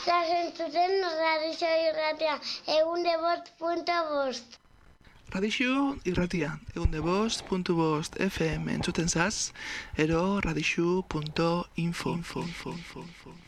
Zaz entzuten Radixo irratia, 105.5. Radixo irratia, 105.5 FM entzuten zaz, ero radixo.info.